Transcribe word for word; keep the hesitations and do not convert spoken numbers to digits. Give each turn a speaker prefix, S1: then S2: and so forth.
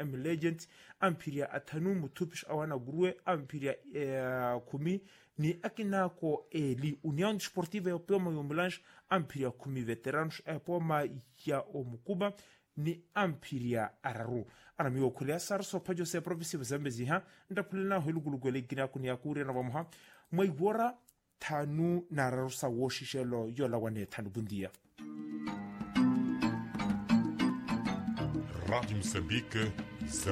S1: M Legend ampiria atanu mutupish awana grue ampiria eh, kumi ni akinako eli União Desportiva Europeu Mayombelange ampiria kumi veteranos epoma ya omukuba ni ampiria araru aramiwo kulia sarso pajo se provinsi zambezi ha ndapulina hulugulugwele gina kunia kure na bamuha mwaibora tanu nararusa woshishelo yola wane tanu bundia.
S2: Rádio Moçambique,